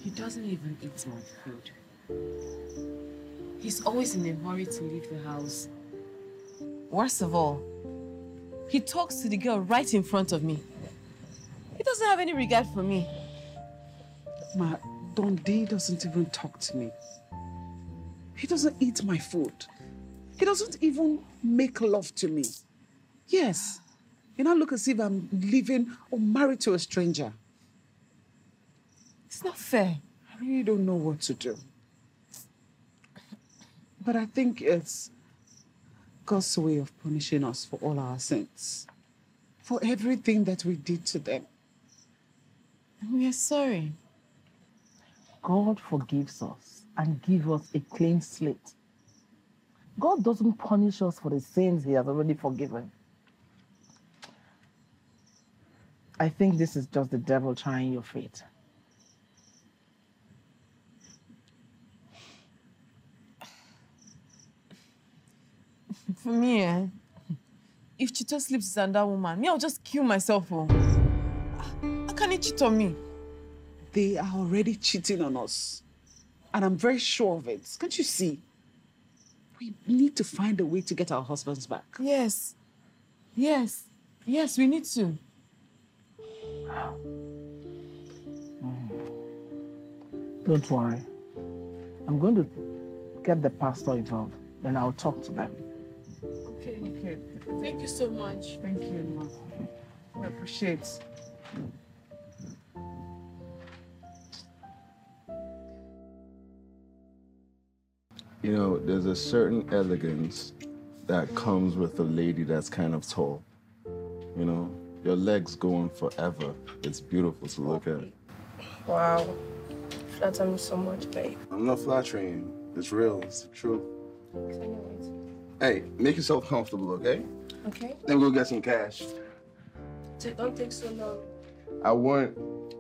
He doesn't even eat my food. He's always in a hurry to leave the house. Worst of all, he talks to the girl right in front of me. He doesn't have any regard for me. Ma, Dundee doesn't even talk to me. He doesn't eat my food. He doesn't even make love to me. Yes. You now look as if I'm living or married to a stranger. It's not fair. I really don't know what to do. But I think it's God's way of punishing us for all our sins. For everything that we did to them. And we are sorry. God forgives us and gives us a clean slate. God doesn't punish us for the sins he has already forgiven. I think this is just the devil trying your fate. For me, if Chito sleeps with another woman, me, I'll just kill myself. Oh. How can he cheat on me? They are already cheating on us. And I'm very sure of it. Can't you see? We need to find a way to get our husbands back. Yes. Yes. Yes, we need to. Don't worry. I'm going to get the pastor involved. Then I'll talk to them. Okay. Okay. Thank you so much. Thank you, Ma. I appreciate. You know, there's a certain elegance that comes with a lady that's kind of tall. You know, your legs go on forever. It's beautiful to look at. Wow. Flatter me so much, babe. I'm not flattering you. It's real. It's the truth. Anyways. Hey, make yourself comfortable, okay? Okay. Then go get some cash. Don't take so long. I want